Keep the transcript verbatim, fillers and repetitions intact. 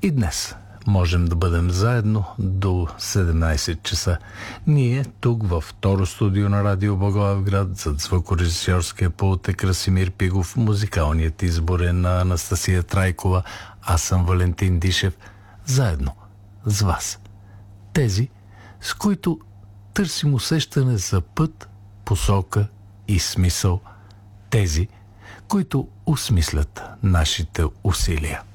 И днес можем да бъдем заедно до седемнайсет часа. Ние тук във второ студио на Радио Благоевград, зад звукорежисьорския пулт е Красимир Пигов, музикалният избор е на Анастасия Трайкова, аз съм Валентин Дишев, заедно с вас. Тези, с които търсим усещане за път, посока и смисъл. Тези, които осмислят нашите усилия.